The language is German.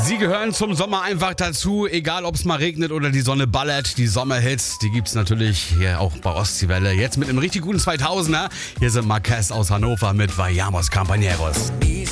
Sie gehören zum Sommer einfach dazu, egal ob es mal regnet oder die Sonne ballert. Die Sommerhits, die gibt's natürlich hier auch bei Ostseewelle. Jetzt mit einem richtig guten 2000er. Hier sind Marquez aus Hannover mit Vayamos Compañeros.